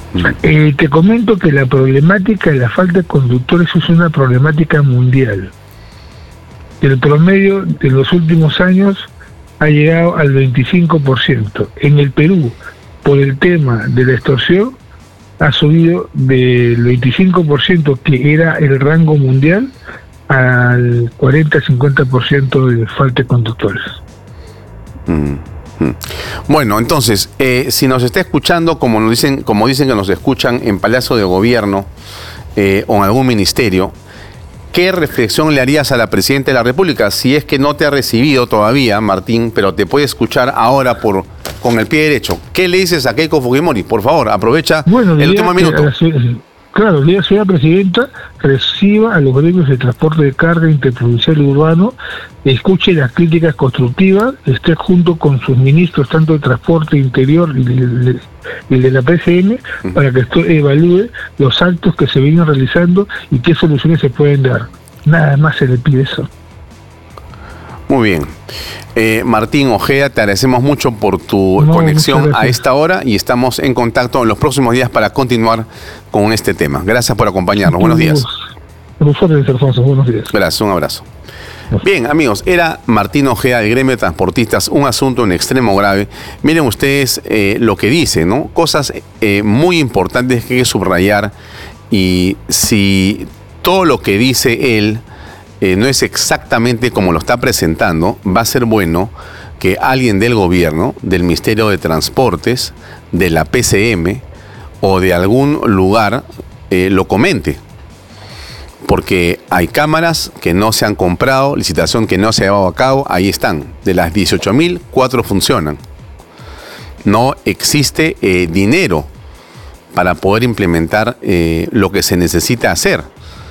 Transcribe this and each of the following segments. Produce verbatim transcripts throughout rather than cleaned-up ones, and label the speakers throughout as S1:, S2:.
S1: Eh, te comento que la problemática de la falta de conductores es una problemática mundial. El promedio de los últimos años ha llegado al veinticinco por ciento. En el Perú, por el tema de la extorsión, ha subido del veinticinco por ciento que era el rango mundial al cuarenta a cincuenta por ciento de falta de conductores.
S2: Mm. Bueno, entonces, eh, si nos está escuchando, como nos dicen, como dicen que nos escuchan en Palacio de Gobierno eh, o en algún ministerio, ¿qué reflexión le harías a la Presidenta de la República? Si es que no te ha recibido todavía, Martín, pero te puede escuchar ahora por con el pie derecho. ¿Qué le dices a Keiko Fujimori? Por favor, aprovecha bueno, el último minuto.
S1: Claro, la señora Presidenta reciba a los gremios de transporte de carga interprovincial y urbano, escuche las críticas constructivas, esté junto con sus ministros, tanto de Transporte Interior y de, y de la P C M, uh-huh. para que esto evalúe los actos que se vienen realizando y qué soluciones se pueden dar. Nada más se le pide eso.
S2: Muy bien. Eh, Martín Ojeda, te agradecemos mucho por tu no, conexión a esta hora y estamos en contacto en los próximos días para continuar con este tema. Gracias por acompañarnos. Buenos días.
S1: Buenos días.
S2: Gracias, un abrazo. Bien, amigos, era Martín Ojeda del Gremio de Transportistas, un asunto en extremo grave. Miren ustedes eh, lo que dice, ¿no? Cosas eh, muy importantes que hay que subrayar, y si todo lo que dice él Eh, no es exactamente como lo está presentando, va a ser bueno que alguien del gobierno, del Ministerio de Transportes, de la P C M o de algún lugar eh, lo comente. Porque hay cámaras que no se han comprado, licitación que no se ha llevado a cabo, ahí están. De las dieciocho mil, cuatro funcionan. No existe eh, dinero para poder implementar eh, lo que se necesita hacer.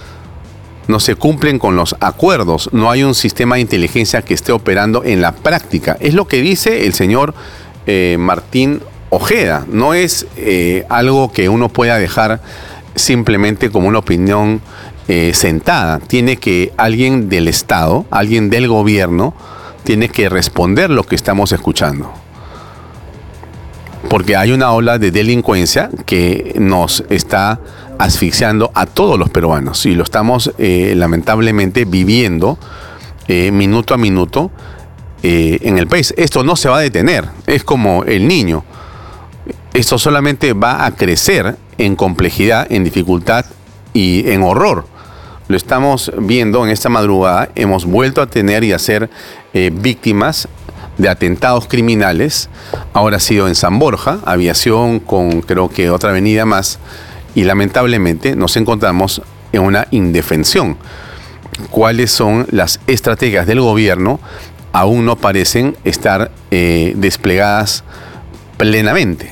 S2: No se cumplen con los acuerdos, no hay un sistema de inteligencia que esté operando en la práctica. Es lo que dice el señor eh, Martín Ojeda, no es eh, algo que uno pueda dejar simplemente como una opinión eh, sentada. Tiene que alguien del Estado, alguien del gobierno, tiene que responder lo que estamos escuchando. Porque hay una ola de delincuencia que nos está asfixiando a todos los peruanos y lo estamos eh, lamentablemente viviendo eh, minuto a minuto eh, en el país. Esto no se va a detener, es como el niño. Esto solamente va a crecer en complejidad, en dificultad y en horror. Lo estamos viendo en esta madrugada, hemos vuelto a tener y a ser eh, víctimas de atentados criminales. Ahora ha sido en San Borja, Aviación, con creo que otra avenida más, y lamentablemente nos encontramos en una indefensión. ¿Cuáles son las estrategias del gobierno? Aún no parecen estar eh, desplegadas plenamente.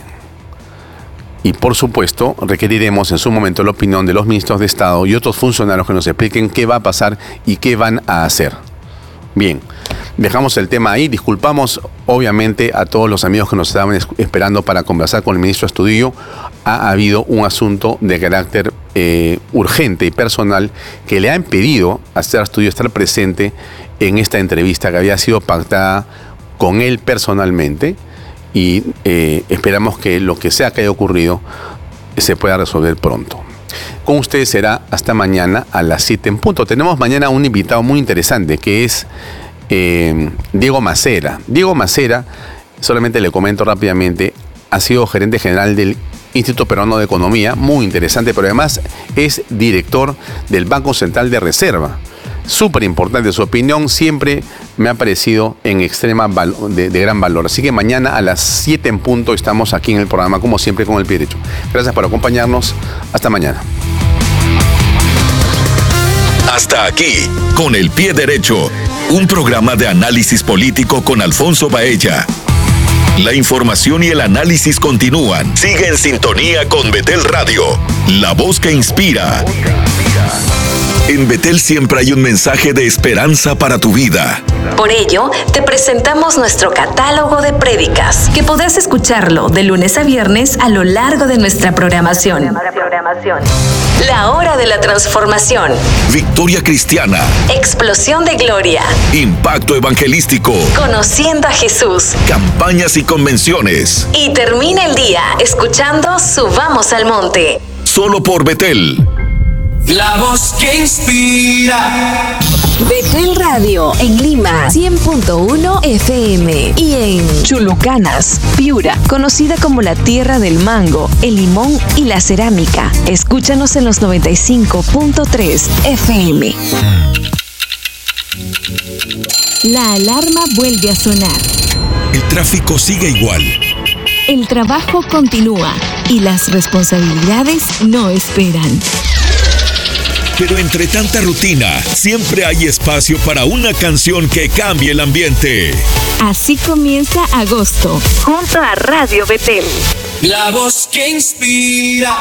S2: Y por supuesto requeriremos en su momento la opinión de los ministros de Estado y otros funcionarios que nos expliquen qué va a pasar y qué van a hacer. Bien, dejamos el tema ahí. Disculpamos obviamente a todos los amigos que nos estaban esperando para conversar con el ministro Astudillo. Ha habido un asunto de carácter eh, urgente y personal que le ha impedido a César Astudillo estar presente en esta entrevista que había sido pactada con él personalmente, y eh, esperamos que lo que sea que haya ocurrido se pueda resolver pronto. Con ustedes será hasta mañana a las siete en punto. Tenemos mañana un invitado muy interesante que es eh, Diego Macera. Diego Macera, solamente le comento rápidamente, ha sido gerente general del Instituto Peruano de Economía, muy interesante, pero además es director del Banco Central de Reserva. Súper importante, su opinión siempre me ha parecido en extrema val- de, de gran valor. Así que mañana a las siete en punto estamos aquí en el programa, como siempre, con el pie derecho. Gracias por acompañarnos. Hasta mañana.
S3: Hasta aquí, con el pie derecho, un programa de análisis político con Alfonso Baella. La información y el análisis continúan. Sigue en sintonía con Betel Radio, la voz que inspira. En Betel siempre hay un mensaje de esperanza para tu vida.
S4: Por ello, te presentamos nuestro catálogo de prédicas, que podrás escucharlo de lunes a viernes a lo largo de nuestra programación. La hora de la transformación.
S3: Victoria cristiana.
S4: Explosión de gloria.
S3: Impacto evangelístico.
S4: Conociendo a Jesús.
S3: Campañas y convenciones.
S4: Y termina el día escuchando Subamos al Monte.
S3: Solo por Betel.
S5: La voz que inspira.
S4: Betel Radio en Lima, cien punto uno F M, y en Chulucanas, Piura, conocida como la tierra del mango, el limón y la cerámica. Escúchanos en los noventa y cinco punto tres F M. La alarma vuelve a sonar.
S3: El tráfico sigue igual.
S4: El trabajo continúa y las responsabilidades no esperan.
S3: Pero entre tanta rutina, siempre hay espacio para una canción que cambie el ambiente.
S4: Así comienza agosto, junto a Radio Betel.
S5: La voz que inspira.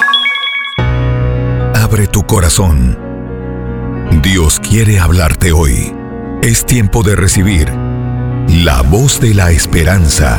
S3: Abre tu corazón. Dios quiere hablarte hoy. Es tiempo de recibir la voz de la esperanza.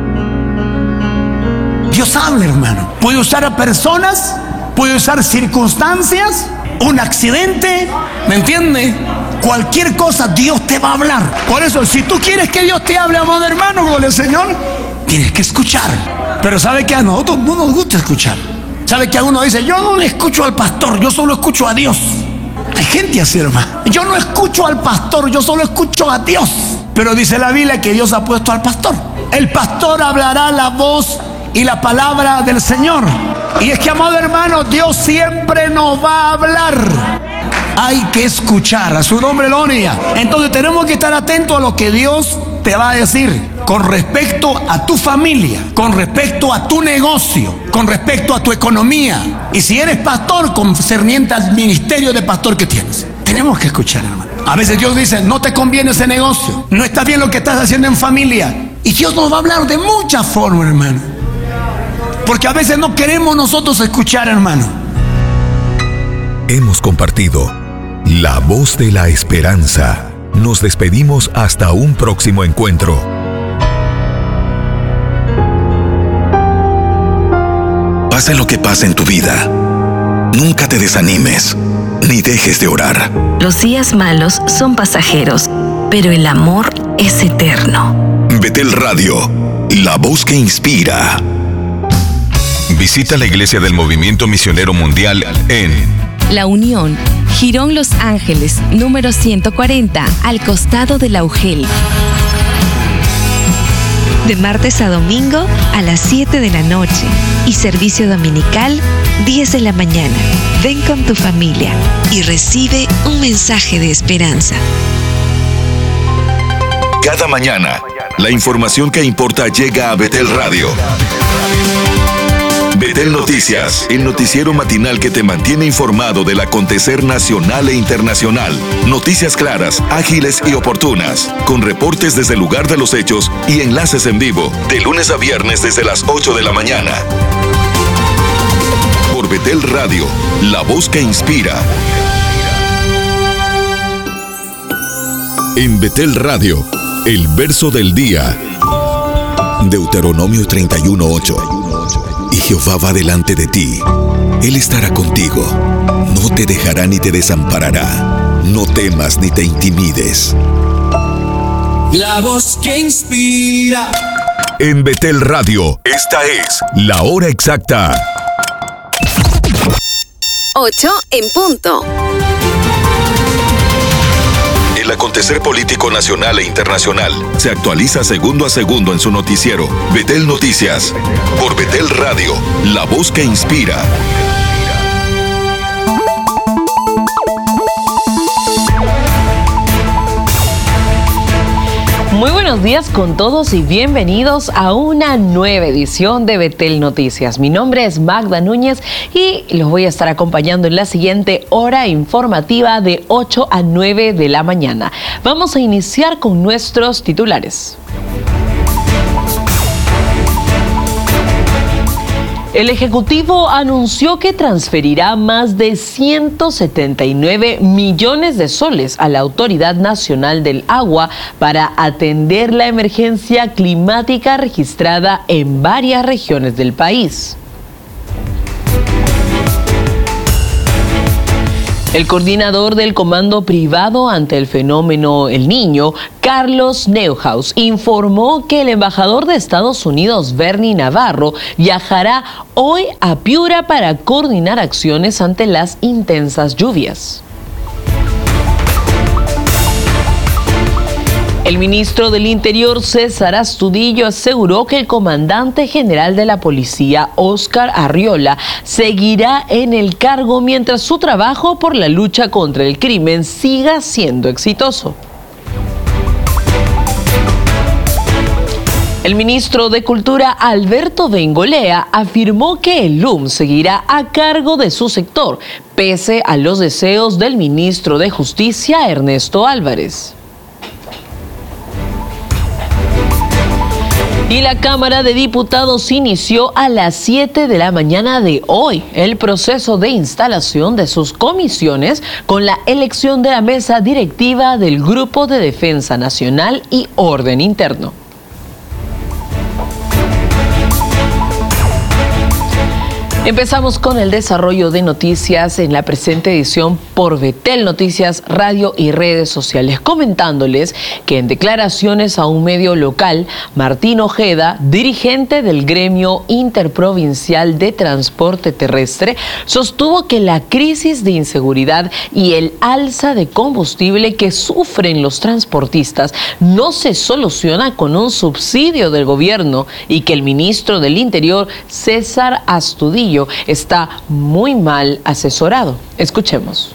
S6: Dios habla, hermano. Puede usar a personas, puede usar circunstancias, un accidente, ¿me entiende? Cualquier cosa Dios te va a hablar. Por eso, si tú quieres que Dios te hable, amado hermano, con el Señor, tienes que escuchar. Pero ¿sabe qué? A nosotros no nos gusta escuchar. ¿Sabe que alguno dice, yo no le escucho al pastor, yo solo escucho a Dios? Hay gente así, hermano. Yo no escucho al pastor, yo solo escucho a Dios. Pero dice la Biblia que Dios ha puesto al pastor. El pastor hablará la voz y la palabra del Señor. Y es que, amado hermano, Dios siempre nos va a hablar. Hay que escuchar, a su nombre gloria. Entonces tenemos que estar atentos a lo que Dios te va a decir con respecto a tu familia, con respecto a tu negocio, con respecto a tu economía. Y si eres pastor, concerniente al ministerio de pastor que tienes. Tenemos que escuchar, hermano. A veces Dios dice, no te conviene ese negocio, no está bien lo que estás haciendo en familia. Y Dios nos va a hablar de muchas formas, hermano. Porque a veces no queremos nosotros escuchar, hermano.
S3: Hemos compartido la voz de la esperanza. Nos despedimos hasta un próximo encuentro. Pase lo que pase en tu vida, nunca te desanimes, ni dejes de orar.
S4: Los días malos son pasajeros, pero el amor es eterno.
S3: Betel Radio, la voz que inspira. Visita la Iglesia del Movimiento Misionero Mundial en
S4: La Unión, Girón Los Ángeles, número ciento cuarenta, al costado de la U G E L. De martes a domingo a las siete de la noche y servicio dominical diez de la mañana. Ven con tu familia y recibe un mensaje de esperanza.
S3: Cada mañana, la información que importa llega a Betel Radio. Betel Noticias, el noticiero matinal que te mantiene informado del acontecer nacional e internacional. Noticias claras, ágiles y oportunas, con reportes desde el lugar de los hechos y enlaces en vivo, de lunes a viernes desde las ocho de la mañana. Por Betel Radio, la voz que inspira. En Betel Radio, el verso del día. Deuteronomio treinta y uno, ocho. Y Jehová va delante de ti. Él estará contigo. No te dejará ni te desamparará. No temas ni te intimides.
S5: La voz que inspira.
S3: En Betel Radio, esta es la hora exacta.
S4: ocho en punto.
S3: El acontecer político nacional e internacional se actualiza segundo a segundo en su noticiero Betel Noticias. Por Betel Radio, la voz que inspira.
S7: Muy buenos días con todos y bienvenidos a una nueva edición de Betel Noticias. Mi nombre es Magda Núñez y los voy a estar acompañando en la siguiente hora informativa de ocho a nueve de la mañana. Vamos a iniciar con nuestros titulares. El Ejecutivo anunció que transferirá más de ciento setenta y nueve millones de soles a la Autoridad Nacional del Agua para atender la emergencia climática registrada en varias regiones del país. El coordinador del Comando Privado ante el fenómeno El Niño, Carlos Neuhaus, informó que el embajador de Estados Unidos, Bernie Navarro, viajará hoy a Piura para coordinar acciones ante las intensas lluvias. El ministro del Interior, César Astudillo, aseguró que el comandante general de la policía, Óscar Arriola, seguirá en el cargo mientras su trabajo por la lucha contra el crimen siga siendo exitoso. El ministro de Cultura, Alberto Bengolea, afirmó que el L U M seguirá a cargo de su sector, pese a los deseos del ministro de Justicia, Ernesto Álvarez. Y la Cámara de Diputados inició a las siete de la mañana de hoy el proceso de instalación de sus comisiones con la elección de la mesa directiva del Grupo de Defensa Nacional y Orden Interno. Empezamos con el desarrollo de noticias en la presente edición por Betel Noticias, Radio y redes sociales, comentándoles que en declaraciones a un medio local, Martín Ojeda, dirigente del Gremio Interprovincial de Transporte Terrestre, sostuvo que la crisis de inseguridad y el alza de combustible que sufren los transportistas no se soluciona con un subsidio del gobierno y que el ministro del Interior, César Astudillo, está muy mal asesorado. Escuchemos.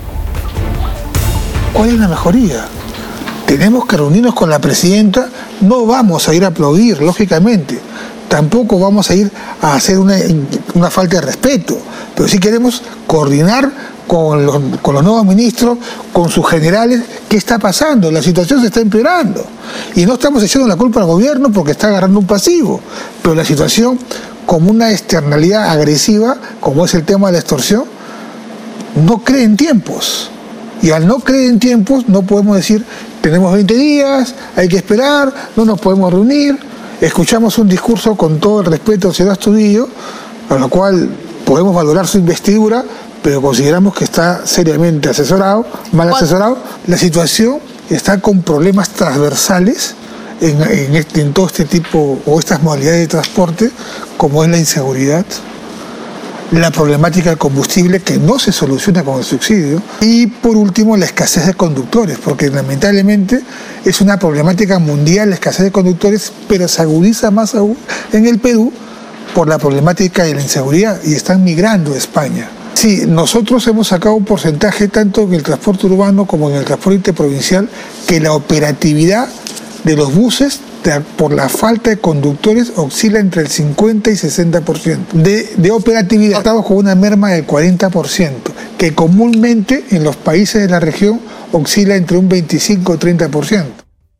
S8: ¿Cuál es la mejoría? Tenemos que reunirnos con la presidenta, no vamos a ir a aplaudir, lógicamente, tampoco vamos a ir a hacer una, una falta de respeto, pero sí queremos coordinar con los, con los nuevos ministros, con sus generales, qué está pasando, la situación se está empeorando. Y no estamos echando la culpa al gobierno porque está agarrando un pasivo, pero la situación, como una externalidad agresiva, como es el tema de la extorsión, no cree en tiempos. Y al no creer en tiempos, no podemos decir, tenemos veinte días, hay que esperar, no nos podemos reunir. Escuchamos un discurso con todo el respeto al señor Astudillo, a lo cual podemos valorar su investidura, pero consideramos que está seriamente asesorado, mal asesorado. La situación está con problemas transversales en, en, este, en todo este tipo o estas modalidades de transporte, como es la inseguridad, la problemática del combustible que no se soluciona con el subsidio y por último la escasez de conductores, porque lamentablemente es una problemática mundial la escasez de conductores, pero se agudiza más aún en el Perú por la problemática de la inseguridad y están migrando a España. Sí, nosotros hemos sacado un porcentaje tanto en el transporte urbano como en el transporte interprovincial que la operatividad de los buses por la falta de conductores oscila entre el cincuenta y sesenta por ciento. De, de operatividad estamos con una merma del cuarenta por ciento, que comúnmente en los países de la región oscila entre un veinticinco y treinta por ciento.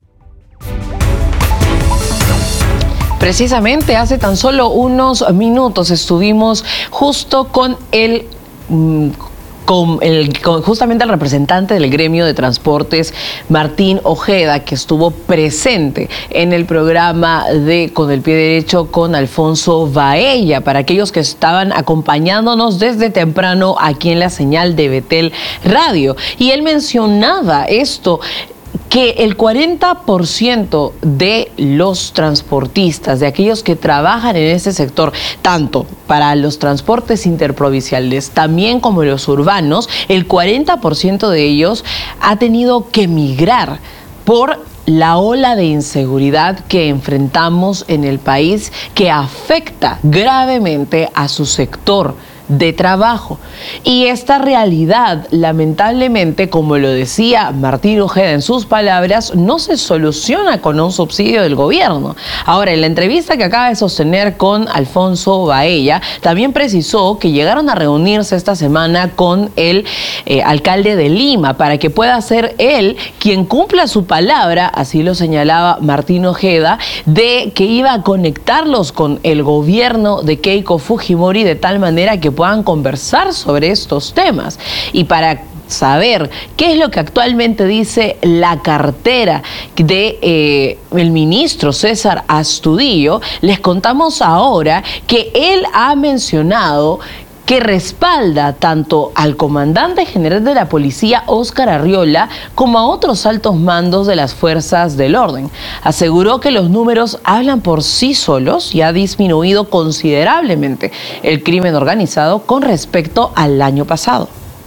S7: Precisamente hace tan solo unos minutos estuvimos justo con el... Mmm, Con, el, con justamente el representante del gremio de transportes, Martín Ojeda, que estuvo presente en el programa de Con el Pie Derecho con Alfonso Baella, para aquellos que estaban acompañándonos desde temprano aquí en la señal de Betel Radio. Y él mencionaba esto, que el cuarenta por ciento de los transportistas, de aquellos que trabajan en este sector, tanto para los transportes interprovinciales, también como los urbanos, el cuarenta por ciento de ellos ha tenido que migrar por la ola de inseguridad que enfrentamos en el país, que afecta gravemente a su sector de trabajo. Y esta realidad, lamentablemente, como lo decía Martín Ojeda en sus palabras, no se soluciona con un subsidio del gobierno. Ahora, en la entrevista que acaba de sostener con Alfonso Baella, también precisó que llegaron a reunirse esta semana con el eh, alcalde de Lima para que pueda ser él quien cumpla su palabra, así lo señalaba Martín Ojeda, de que iba a conectarlos con el gobierno de Keiko Fujimori de tal manera que puedan conversar sobre estos temas. Y para saber qué es lo que actualmente dice la cartera de eh, el ministro César Astudillo, les contamos ahora que él ha mencionado que respalda tanto al comandante general de la policía, Óscar Arriola, como a otros altos mandos de las fuerzas del orden. Aseguró que los números hablan por sí solos y ha disminuido considerablemente el crimen organizado con respecto al año pasado.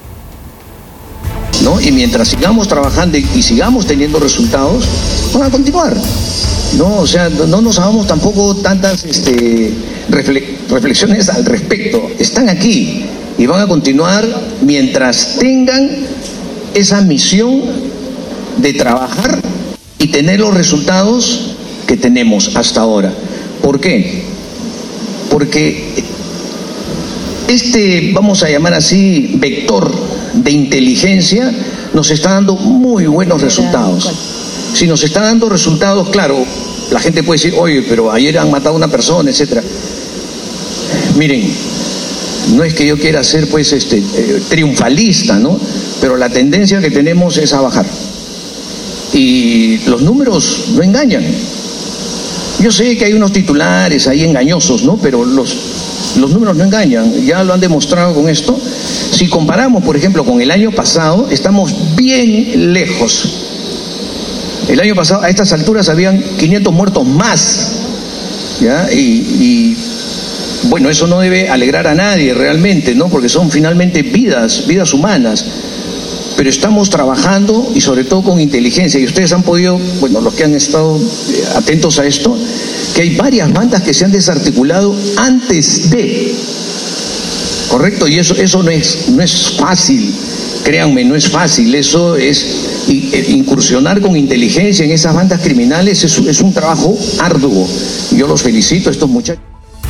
S9: ¿No? Y mientras sigamos trabajando y, y sigamos teniendo resultados, van a continuar. No, o sea, no nos hagamos tampoco tantas este, reflexiones al respecto. Están aquí y van a continuar mientras tengan esa misión de trabajar y tener los resultados que tenemos hasta ahora. ¿Por qué? Porque este, vamos a llamar así, vector de inteligencia nos está dando muy buenos resultados. Si nos está dando resultados, claro, la gente puede decir, oye, pero ayer han matado a una persona, etcétera. Miren, no es que yo quiera ser pues este eh, triunfalista, ¿no? Pero la tendencia que tenemos es a bajar. Y los números no engañan. Yo sé que hay unos titulares ahí engañosos, ¿no? Pero los, los números no engañan, ya lo han demostrado con esto. Si comparamos, por ejemplo, con el año pasado, estamos bien lejos. El año pasado, a estas alturas, habían quinientos muertos más, ¿ya? Y, y, bueno, eso no debe alegrar a nadie realmente, ¿no? Porque son finalmente vidas, vidas humanas. Pero estamos trabajando y sobre todo con inteligencia. Y ustedes han podido, bueno, los que han estado atentos a esto, que hay varias bandas que se han desarticulado antes de, ¿correcto? Y eso, eso no es, no es fácil, créanme, no es fácil. Eso es... Y, e, incursionar con inteligencia en esas bandas criminales es, es un trabajo arduo. Yo los felicito a estos muchachos.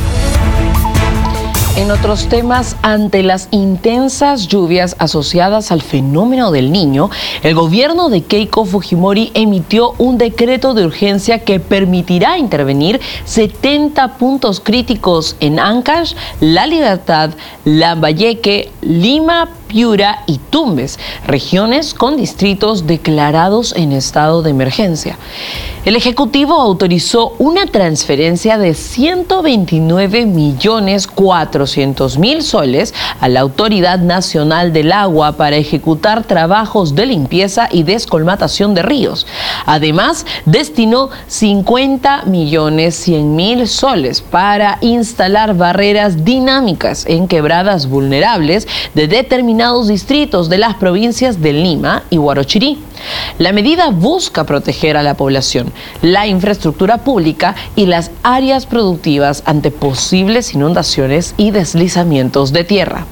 S7: En otros temas, ante las intensas lluvias asociadas al fenómeno del Niño, el gobierno de Keiko Fujimori emitió un decreto de urgencia que permitirá intervenir setenta puntos críticos en Ancash, La Libertad, Lambayeque, Lima, Piura y Tumbes, regiones con distritos declarados en estado de emergencia. El Ejecutivo autorizó una transferencia de ciento veintinueve millones cuatrocientos mil soles a la Autoridad Nacional del Agua para ejecutar trabajos de limpieza y descolmatación de ríos. Además, destinó cincuenta millones cien mil soles para instalar barreras dinámicas en quebradas vulnerables de determinados distritos de las provincias de Lima y Huarochirí. La medida busca proteger a la población, la infraestructura pública y las áreas productivas ante posibles inundaciones y deslizamientos de tierra.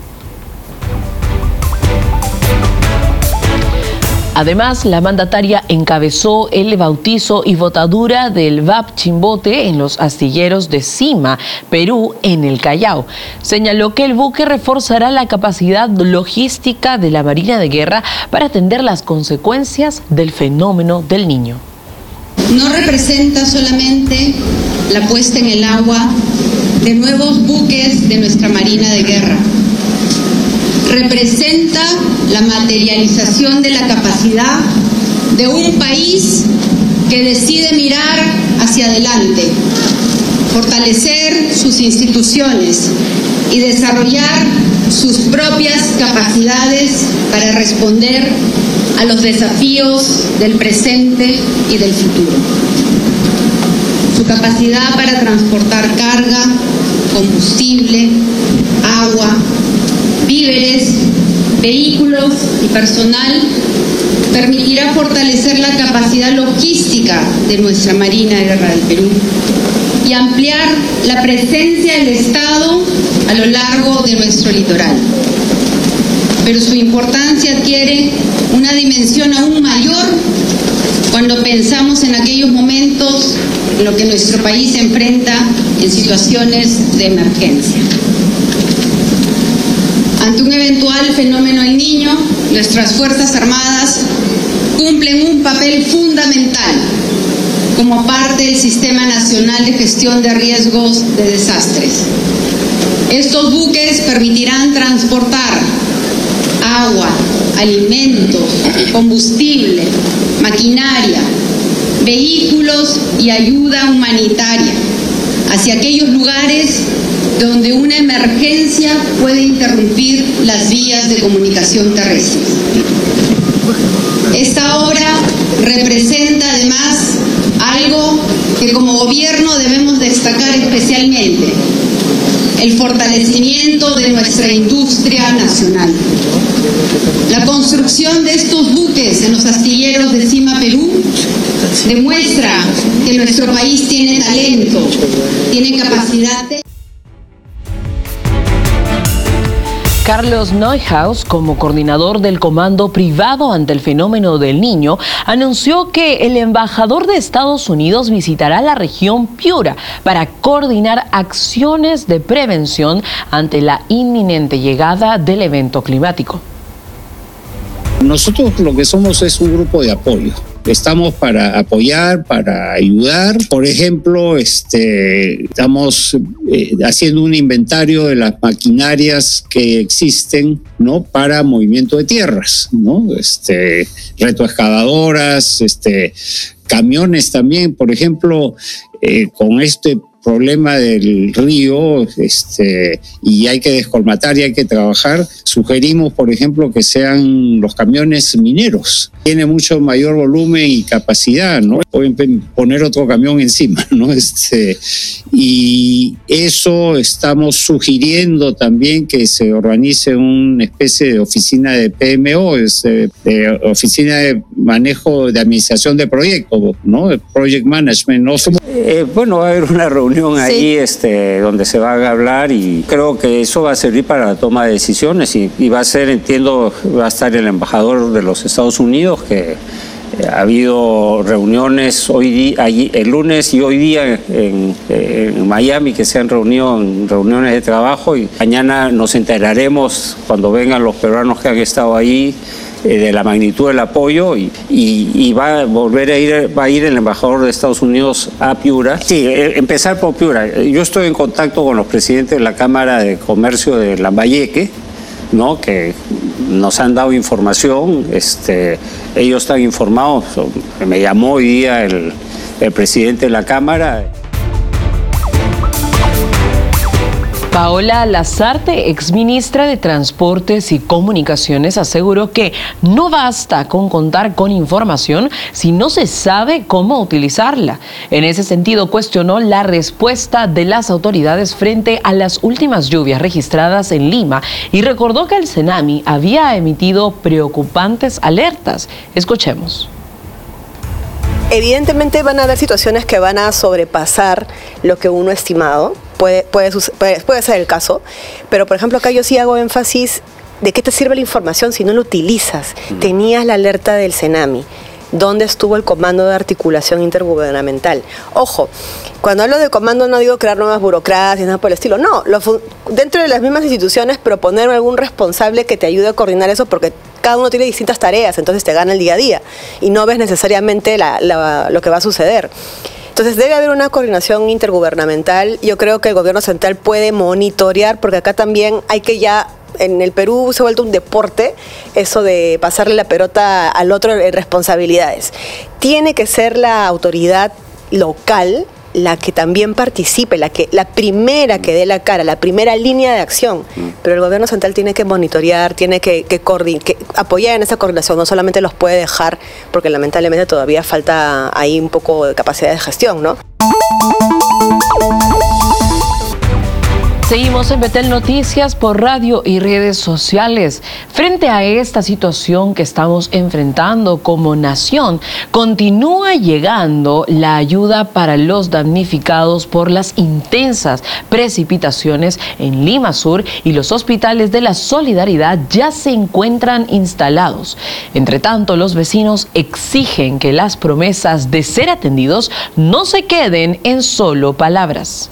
S7: Además, la mandataria encabezó el bautizo y botadura del V A P Chimbote en los astilleros de Sima, Perú, en el Callao. Señaló que el buque reforzará la capacidad logística de la Marina de Guerra para atender las consecuencias del fenómeno del Niño.
S10: No representa solamente la puesta en el agua de nuevos buques de nuestra Marina de Guerra. Representa la materialización de la capacidad de un país que decide mirar hacia adelante, fortalecer sus instituciones y desarrollar sus propias capacidades para responder a los desafíos del presente y del futuro. Su capacidad para transportar carga, combustible, agua, víveres, vehículos y personal permitirá fortalecer la capacidad logística de nuestra Marina de Guerra del Perú y ampliar la presencia del Estado a lo largo de nuestro litoral. Pero su importancia adquiere una dimensión aún mayor cuando pensamos en aquellos momentos en los que nuestro país se enfrenta en situaciones de emergencia. Ante un eventual fenómeno El Niño, nuestras Fuerzas Armadas cumplen un papel fundamental como parte del Sistema Nacional de Gestión de Riesgos de Desastres. Estos buques permitirán transportar agua, alimentos, combustible, maquinaria, vehículos y ayuda humanitaria hacia aquellos lugares donde una emergencia puede interrumpir las vías de comunicación terrestres. Esta obra representa además algo que como gobierno debemos destacar especialmente: el fortalecimiento de nuestra industria nacional. La construcción de estos buques en los astilleros de Cima Perú demuestra que nuestro país tiene talento, tiene capacidad de...
S7: Carlos Neuhaus, como coordinador del Comando Privado ante el fenómeno del Niño, anunció que el embajador de Estados Unidos visitará la región Piura para coordinar acciones de prevención ante la inminente llegada del evento climático.
S11: Nosotros lo que somos es un grupo de apoyo. Estamos para apoyar, para ayudar. Por ejemplo, este, estamos eh, haciendo un inventario de las maquinarias que existen, ¿no?, para movimiento de tierras, ¿no? Este, retroexcavadoras, este, camiones también. Por ejemplo, eh, con este problema del río, este, y hay que descolmatar y hay que trabajar, sugerimos, por ejemplo, que sean los camiones mineros. Tiene mucho mayor volumen y capacidad, ¿no? Pueden poner otro camión encima, ¿no? Este, y eso estamos sugiriendo también que se organice una especie de oficina de P M O, este, de oficina de manejo de administración de proyectos, ¿no? Project Management, ¿no?
S12: Eh, bueno, va a haber una reunión ahí, sí, este, donde se va a hablar, y creo que eso va a servir para la toma de decisiones, y, y va a ser, entiendo, va a estar el embajador de los Estados Unidos, que eh, ha habido reuniones hoy día, allí, el lunes y hoy día en, en Miami, que se han reunido en reuniones de trabajo, y mañana nos enteraremos cuando vengan los peruanos que han estado ahí de la magnitud del apoyo, y, y, y va a volver a ir, va a ir el embajador de Estados Unidos a Piura. Sí, empezar por Piura. Yo estoy en contacto con los presidentes de la Cámara de Comercio de Lambayeque, ¿no?, que nos han dado información. Este, ellos están informados. Me llamó hoy día el, el presidente de la Cámara.
S7: Paola Lazarte, exministra de Transportes y Comunicaciones, aseguró que no basta con contar con información si no se sabe cómo utilizarla. En ese sentido, cuestionó la respuesta de las autoridades frente a las últimas lluvias registradas en Lima y recordó que el CENAMI había emitido preocupantes alertas. Escuchemos.
S13: Evidentemente van a haber situaciones que van a sobrepasar lo que uno ha estimado. Puede, puede, puede, puede ser el caso, pero por ejemplo acá yo sí hago énfasis de qué te sirve la información si no la utilizas. Mm. Tenías la alerta del CENAMI. ¿Dónde estuvo el Comando de Articulación Intergubernamental? Ojo, cuando hablo de comando no digo crear nuevas burocracias, nada por el estilo. No, lo, dentro de las mismas instituciones proponer algún responsable que te ayude a coordinar eso, porque cada uno tiene distintas tareas, entonces te gana el día a día y no ves necesariamente la, la, lo que va a suceder. Entonces debe haber una coordinación intergubernamental. Yo creo que el gobierno central puede monitorear, porque acá también hay que ya, en el Perú se ha vuelto un deporte eso de pasarle la pelota al otro en responsabilidades. Tiene que ser la autoridad local la que también participe, la que la primera que dé la cara, la primera línea de acción. Pero el gobierno central tiene que monitorear, tiene que, que, coordinar, que apoyar en esa coordinación, no solamente los puede dejar, porque lamentablemente todavía falta ahí un poco de capacidad de gestión, ¿no?
S7: Seguimos en Betel Noticias por radio y redes sociales. Frente a esta situación que estamos enfrentando como nación, continúa llegando la ayuda para los damnificados por las intensas precipitaciones en Lima Sur, y los hospitales de la Solidaridad ya se encuentran instalados. Entre tanto, los vecinos exigen que las promesas de ser atendidos no se queden en solo palabras.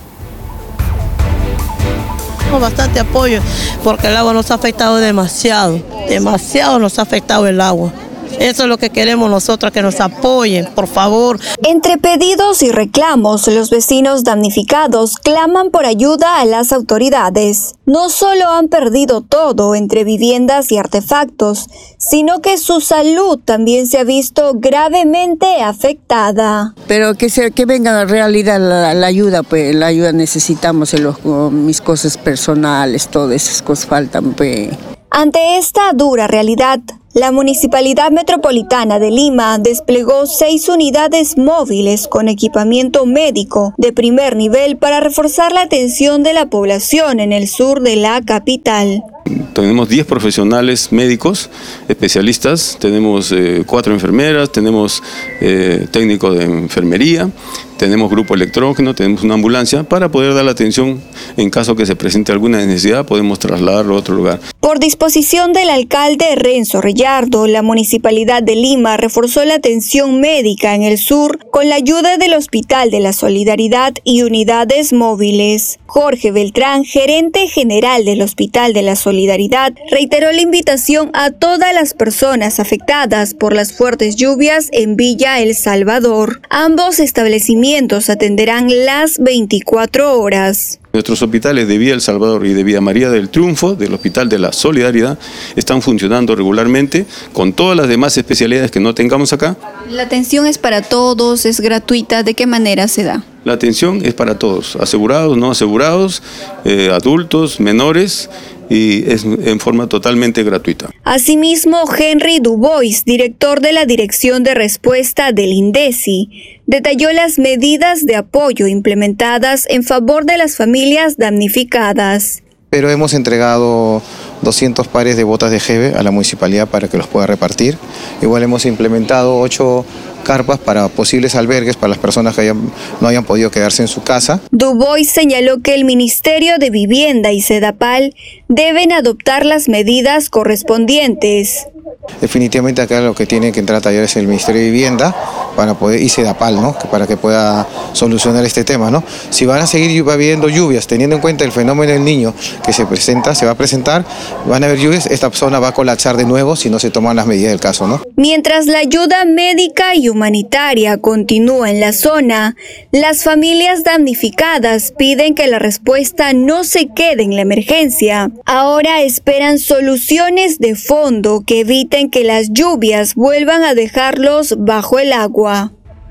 S14: Bastante apoyo porque el agua nos ha afectado demasiado, demasiado nos ha afectado el agua. Eso es lo que queremos nosotros, que nos apoyen, por favor.
S15: Entre pedidos y reclamos, los vecinos damnificados claman por ayuda a las autoridades. No solo han perdido todo entre viviendas y artefactos, sino que su salud también se ha visto gravemente afectada.
S16: Pero que, se, que venga a realidad la, la ayuda, pues la ayuda necesitamos en los, mis cosas personales, todas esas cosas faltan, pues.
S15: Ante esta dura realidad, la Municipalidad Metropolitana de Lima desplegó seis unidades móviles con equipamiento médico de primer nivel para reforzar la atención de la población en el sur de la capital.
S17: Tenemos diez profesionales médicos, especialistas, tenemos eh, cuatro enfermeras, tenemos eh, técnico de enfermería, tenemos grupo electrógeno, tenemos una ambulancia para poder dar la atención en caso que se presente alguna necesidad, podemos trasladarlo a otro lugar.
S15: Por disposición del alcalde Renzo Reyardo, la Municipalidad de Lima reforzó la atención médica en el sur con la ayuda del Hospital de la Solidaridad y unidades móviles. Jorge Beltrán, gerente general del Hospital de la Solidaridad, reiteró la invitación a todas las personas afectadas por las fuertes lluvias en Villa El Salvador. Ambos establecimientos atenderán las veinticuatro horas.
S17: Nuestros hospitales de Villa El Salvador y de Villa María del Triunfo, del Hospital de la Solidaridad, están funcionando regularmente con todas las demás especialidades que no tengamos acá.
S15: La atención es para todos, es gratuita, ¿de qué manera se da?
S17: La atención es para todos, asegurados, no asegurados, eh, adultos, menores, y es en forma totalmente gratuita.
S15: Asimismo, Henry Dubois, director de la Dirección de Respuesta del INDECI, detalló las medidas de apoyo implementadas en favor de las familias damnificadas.
S18: Pero hemos entregado doscientos pares de botas de G B a la municipalidad para que los pueda repartir. Igual hemos implementado ocho carpas para posibles albergues para las personas que hayan, no hayan podido quedarse en su casa.
S15: Dubois señaló que el Ministerio de Vivienda y Sedapal deben adoptar las medidas correspondientes.
S18: Definitivamente acá lo que tiene que entrar a taller es el Ministerio de Vivienda para poder, y Sedapal, ¿no? Para que pueda solucionar este tema, ¿no? Si van a seguir habiendo lluvias, teniendo en cuenta el fenómeno del Niño que se presenta, se va a presentar, van a haber lluvias, esta zona va a colapsar de nuevo si no se toman las medidas del caso, ¿no?
S15: Mientras la ayuda médica y humanitaria continúa en la zona, las familias damnificadas piden que la respuesta no se quede en la emergencia. Ahora esperan soluciones de fondo que eviten que las lluvias vuelvan a dejarlos bajo el agua.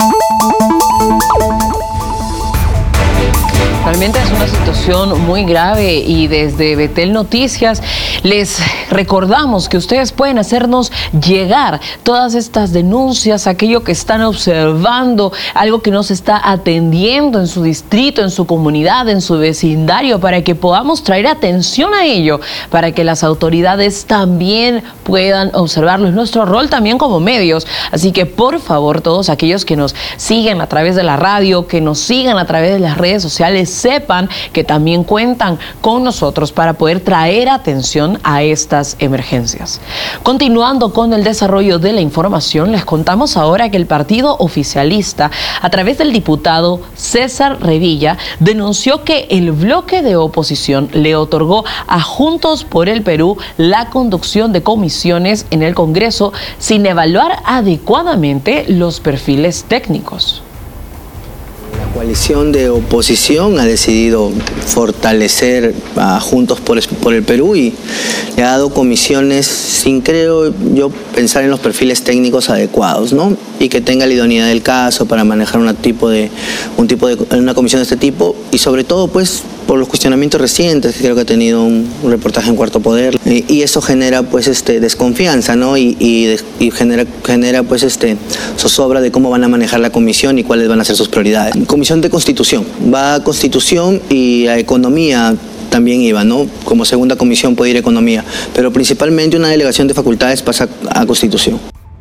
S7: Realmente es una situación muy grave y desde Betel Noticias les recordamos que ustedes pueden hacernos llegar todas estas denuncias, aquello que están observando, algo que no se está atendiendo en su distrito, en su comunidad, en su vecindario, para que podamos traer atención a ello, para que las autoridades también puedan observarlo. Es nuestro rol también como medios. Así que por favor, todos aquellos que nos siguen a través de la radio, que nos sigan a través de las redes sociales, sepan que también cuentan con nosotros para poder traer atención a estas emergencias. Continuando con el desarrollo de la información, les contamos ahora que el partido oficialista, a través del diputado César Revilla, denunció que el bloque de oposición le otorgó a Juntos por el Perú la conducción de comisiones en el Congreso sin evaluar adecuadamente los perfiles técnicos.
S19: La coalición de oposición ha decidido fortalecer a Juntos por el Perú y le ha dado comisiones sin, creo yo, pensar en los perfiles técnicos adecuados, ¿no? Y que tenga la idoneidad del caso para manejar una, tipo de, un tipo de, una comisión de este tipo, y sobre todo pues por los cuestionamientos recientes, creo que ha tenido un, un reportaje en Cuarto Poder, y, y eso genera pues este desconfianza, ¿no? Y, y, de, y genera, genera pues este zozobra de cómo van a manejar la comisión y cuáles van a ser sus prioridades. Comisión de Constitución, va a Constitución y a Economía. también iba, ¿no? Como segunda comisión puede ir Economía, pero principalmente una delegación de facultades pasa a Constitución.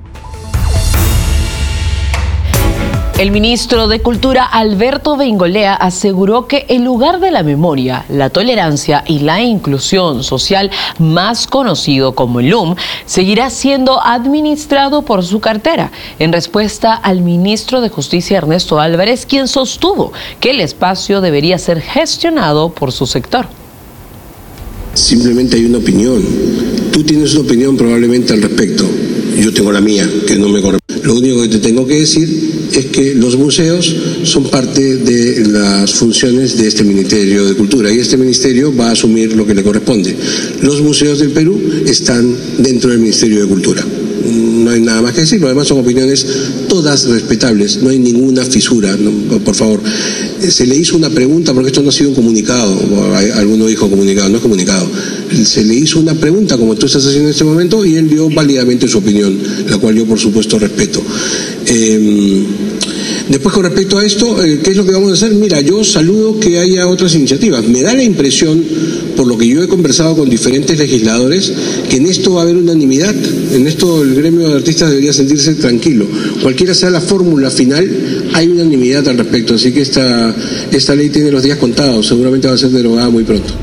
S7: El ministro de Cultura, Alberto Bengolea, aseguró que el lugar de la memoria, la tolerancia y la inclusión social, más conocido como el L U M, seguirá siendo administrado por su cartera, en respuesta al ministro de Justicia, Ernesto Álvarez, quien sostuvo que el espacio debería ser gestionado por su sector.
S20: Simplemente hay una opinión. Tú tienes una opinión probablemente al respecto. Yo tengo la mía, que no me corresponde. Lo único que te tengo que decir es que los museos son parte de las funciones de este Ministerio de Cultura y este ministerio va a asumir lo que le corresponde. Los museos del Perú están dentro del Ministerio de Cultura. No hay nada más que decir, además son opiniones todas respetables, no hay ninguna fisura, no, por favor. Se le hizo una pregunta, porque esto no ha sido un comunicado, alguno dijo comunicado, no es comunicado. Se le hizo una pregunta, como tú estás haciendo en este momento, y él dio válidamente su opinión, la cual yo por supuesto respeto. Eh, Después, con respecto a esto, eh, ¿qué es lo que vamos a hacer? Mira, yo saludo que haya otras iniciativas. Me da la impresión, por lo que yo he conversado con diferentes legisladores, que en esto va a haber unanimidad. En esto el gremio de artistas debería sentirse tranquilo. Cualquiera sea la fórmula final, hay unanimidad al respecto. Así que esta, esta ley tiene los días contados. Seguramente va a ser derogada muy pronto.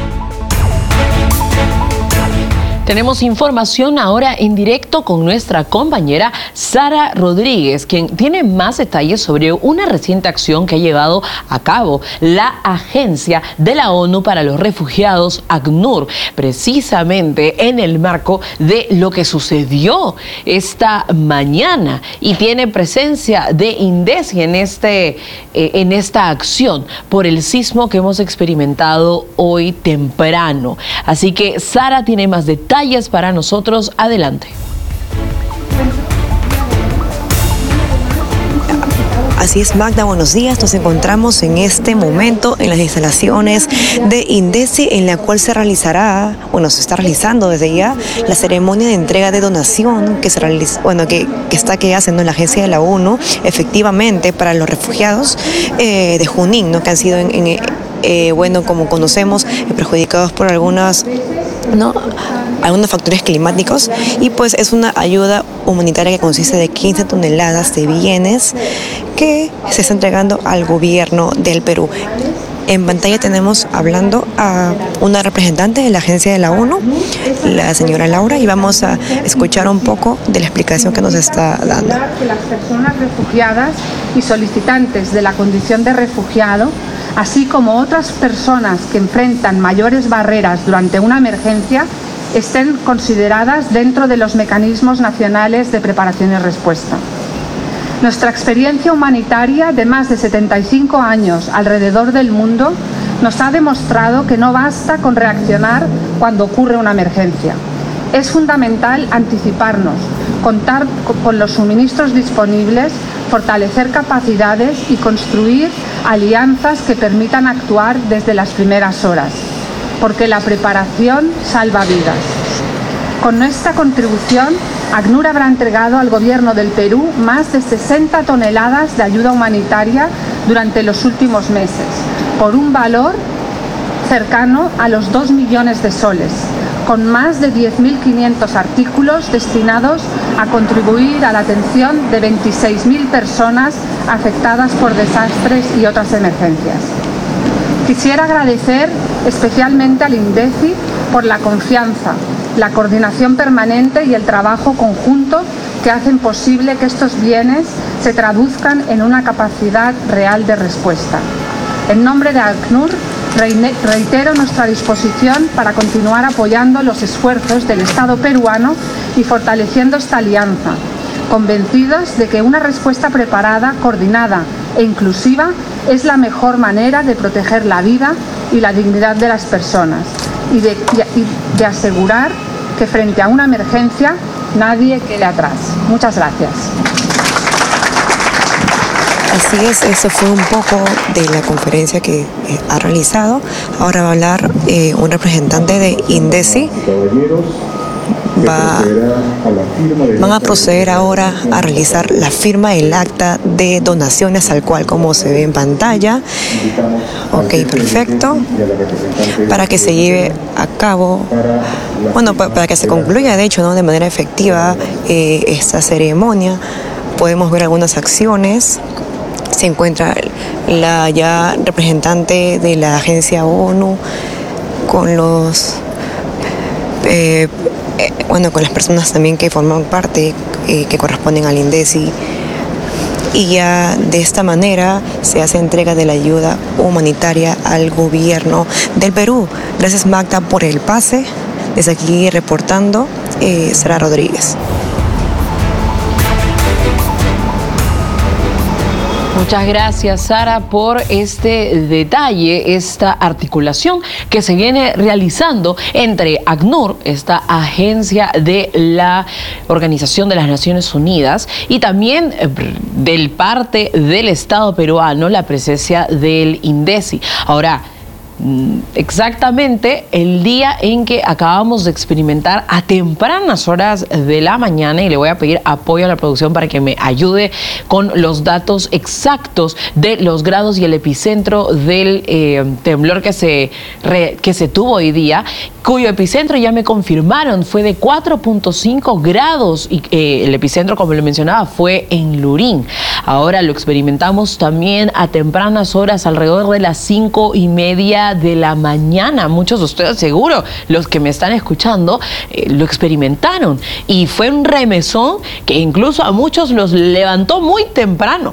S7: Tenemos información ahora en directo con nuestra compañera Sara Rodríguez, quien tiene más detalles sobre una reciente acción que ha llevado a cabo la Agencia de la ONU para los Refugiados, ACNUR, precisamente en el marco de lo que sucedió esta mañana, y tiene presencia de INDECI en, este, eh, en esta acción por el sismo que hemos experimentado hoy temprano. Así que Sara tiene más detalles para nosotros. Adelante.
S21: Así es, Magda, buenos días. Nos encontramos en este momento en las instalaciones de INDECI, en la cual se realizará, bueno, se está realizando desde ya la ceremonia de entrega de donación que se realiza, bueno, que, que está que haciendo la agencia de la ONU, efectivamente, para los refugiados eh, de Junín, ¿no? Que han sido, en, en, eh, bueno, como conocemos, eh, perjudicados por algunas, ¿no? algunos factores climáticos, y pues es una ayuda humanitaria que consiste de quince toneladas de bienes que se está entregando al gobierno del Perú. En pantalla tenemos hablando a una representante de la agencia de la ONU, la señora Laura, y vamos a escuchar un poco de la explicación que nos está dando.
S22: Que las personas refugiadas y solicitantes de la condición de refugiado, así como otras personas que enfrentan mayores barreras durante una emergencia, estén consideradas dentro de los mecanismos nacionales de preparación y respuesta. Nuestra experiencia humanitaria de más de setenta y cinco años alrededor del mundo nos ha demostrado que no basta con reaccionar cuando ocurre una emergencia. Es fundamental anticiparnos, contar con los suministros disponibles, fortalecer capacidades y construir alianzas que permitan actuar desde las primeras horas, porque la preparación salva vidas. Con nuestra contribución, ACNUR habrá entregado al Gobierno del Perú más de sesenta toneladas de ayuda humanitaria durante los últimos meses, por un valor cercano a los dos millones de soles, con más de diez mil quinientos artículos destinados a contribuir a la atención de veintiséis mil personas afectadas por desastres y otras emergencias. Quisiera agradecer especialmente al INDECI por la confianza, la coordinación permanente y el trabajo conjunto que hacen posible que estos bienes se traduzcan en una capacidad real de respuesta. En nombre de ACNUR, reitero nuestra disposición para continuar apoyando los esfuerzos del Estado peruano y fortaleciendo esta alianza, convencidos de que una respuesta preparada, coordinada e inclusiva es la mejor manera de proteger la vida y la dignidad de las personas y de, y de asegurar que frente a una emergencia nadie quede atrás. Muchas gracias.
S21: Así es, eso fue un poco de la conferencia que eh, ha realizado. Ahora va a hablar eh, un representante de INDECI. va, van a proceder ahora a realizar la firma del acta de donaciones, al cual como se ve en pantalla. Ok, perfecto. Para que se lleve a cabo, bueno, para, para que se concluya de hecho, ¿no?, de manera efectiva eh, esta ceremonia, podemos ver algunas acciones. Se encuentra la ya representante de la agencia ONU con los eh, eh, bueno, con las personas también que forman parte, eh, que corresponden al INDECI, y ya de esta manera se hace entrega de la ayuda humanitaria al gobierno del Perú. Gracias, Magda, por el pase. Desde aquí reportando, eh, Sara Rodríguez.
S7: Muchas gracias, Sara, por este detalle, esta articulación que se viene realizando entre ACNUR, esta agencia de la Organización de las Naciones Unidas, y también del parte del Estado peruano, la presencia del INDECI. Ahora, exactamente el día en que acabamos de experimentar a tempranas horas de la mañana, y le voy a pedir apoyo a la producción para que me ayude con los datos exactos de los grados y el epicentro del eh, temblor que se, re, que se tuvo hoy día, cuyo epicentro ya me confirmaron fue de cuatro punto cinco grados, y eh, el epicentro, como le mencionaba, fue en Lurín. Ahora lo experimentamos también a tempranas horas, alrededor de las cinco y media de la mañana. Muchos de ustedes, seguro, los que me están escuchando, eh, lo experimentaron, y fue un remesón que incluso a muchos los levantó muy temprano.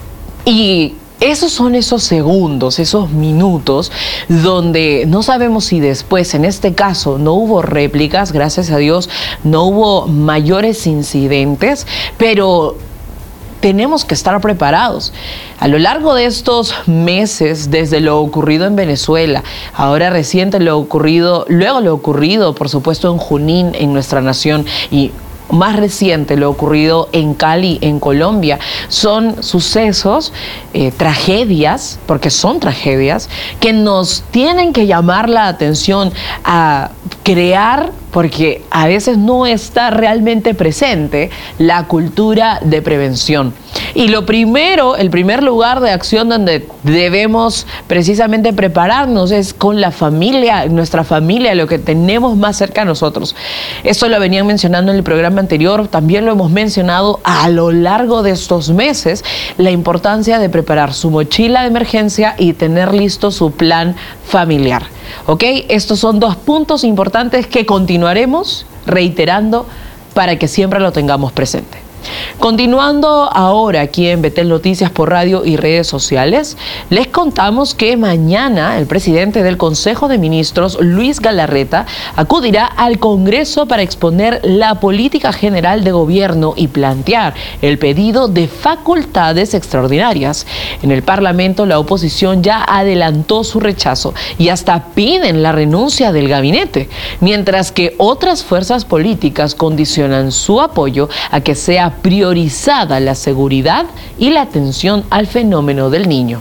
S7: Y esos son esos segundos, esos minutos donde no sabemos si después, en este caso, no hubo réplicas, gracias a Dios, no hubo mayores incidentes, pero tenemos que estar preparados. A lo largo de estos meses, desde lo ocurrido en Venezuela, ahora reciente lo ocurrido, luego lo ocurrido, por supuesto, en Junín, en nuestra nación, y más reciente lo ocurrido en Cali, en Colombia, son sucesos, eh, tragedias, porque son tragedias, que nos tienen que llamar la atención a crear, porque a veces no está realmente presente, la cultura de prevención. Y lo primero, el primer lugar de acción donde debemos precisamente prepararnos es con la familia, nuestra familia, lo que tenemos más cerca a nosotros. Esto lo venían mencionando en el programa anterior, también lo hemos mencionado a lo largo de estos meses, la importancia de preparar su mochila de emergencia y tener listo su plan familiar. ¿Ok? Estos son dos puntos importantes que continuaremos reiterando para que siempre lo tengamos presente. Continuando ahora aquí en Betel Noticias por radio y redes sociales, les contamos que mañana el presidente del Consejo de Ministros, Luis Galarreta, acudirá al Congreso para exponer la política general de gobierno y plantear el pedido de facultades extraordinarias. En el Parlamento, la oposición ya adelantó su rechazo y hasta piden la renuncia del gabinete, mientras que otras fuerzas políticas condicionan su apoyo a que sea priorizada la seguridad y la atención al fenómeno del niño.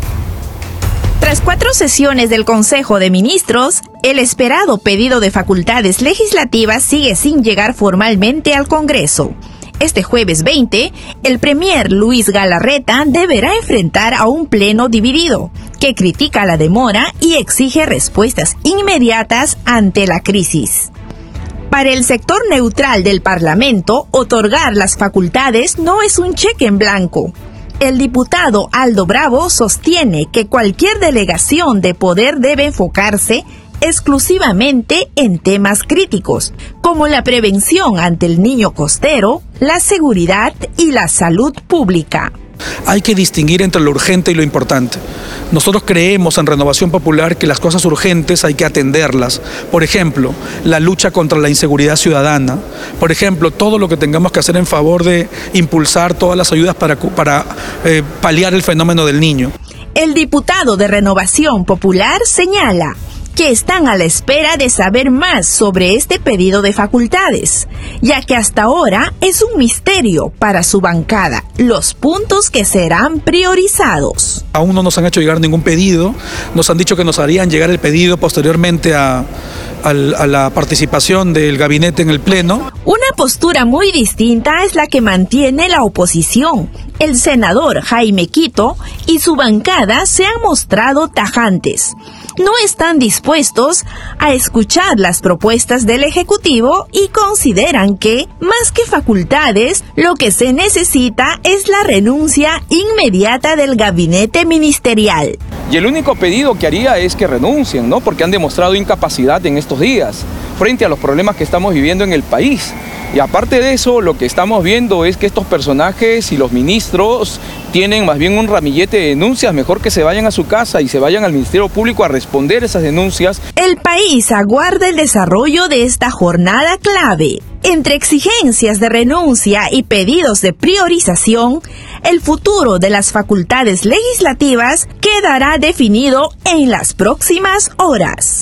S1: Tras cuatro sesiones del Consejo de Ministros, el esperado pedido de facultades legislativas sigue sin llegar formalmente al Congreso. Este jueves veinte, el premier Luis Galarreta deberá enfrentar a un pleno dividido, que critica la demora y exige respuestas inmediatas ante la crisis. Para el sector neutral del Parlamento, otorgar las facultades no es un cheque en blanco. El diputado Aldo Bravo sostiene que cualquier delegación de poder debe enfocarse exclusivamente en temas críticos, como la prevención ante el niño costero, la seguridad y la salud pública.
S2: Hay que distinguir entre lo urgente y lo importante. Nosotros creemos en Renovación Popular que las cosas urgentes hay que atenderlas. Por ejemplo, la lucha contra la inseguridad ciudadana. Por ejemplo, todo lo que tengamos que hacer en favor de impulsar todas las ayudas para, para eh, paliar el fenómeno del niño.
S1: El diputado de Renovación Popular señala que están a la espera de saber más sobre este pedido de facultades, ya que hasta ahora es un misterio para su bancada los puntos que serán priorizados.
S2: Aún no nos han hecho llegar ningún pedido, nos han dicho que nos harían llegar el pedido posteriormente a, al, a la participación del gabinete en el Pleno.
S1: Una postura muy distinta es la que mantiene la oposición. El senador Jaime Quito y su bancada se han mostrado tajantes. No están dispuestos a escuchar las propuestas del Ejecutivo y consideran que, más que facultades, lo que se necesita es la renuncia inmediata del gabinete ministerial.
S5: Y el único pedido que haría es que renuncien, ¿no? Porque han demostrado incapacidad en estos días frente a los problemas que estamos viviendo en el país. Y aparte de eso, lo que estamos viendo es que estos personajes y los ministros tienen más bien un ramillete de denuncias. Mejor que se vayan a su casa y se vayan al Ministerio Público a responder esas denuncias.
S1: El país aguarda el desarrollo de esta jornada clave. Entre exigencias de renuncia y pedidos de priorización, el futuro de las facultades legislativas quedará definido en las próximas horas.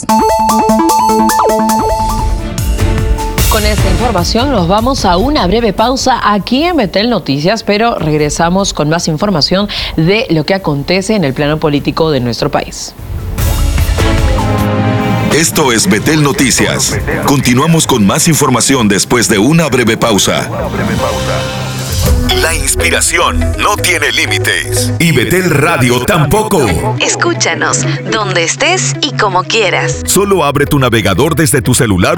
S7: Con esta información nos vamos a una breve pausa aquí en Betel Noticias, pero regresamos con más información de lo que acontece en el plano político de nuestro país.
S3: Esto es Betel Noticias. Continuamos con más información después de una breve pausa. La inspiración no tiene límites. Y Betel Radio tampoco.
S4: Escúchanos donde estés y como quieras.
S3: Solo abre tu navegador desde tu celular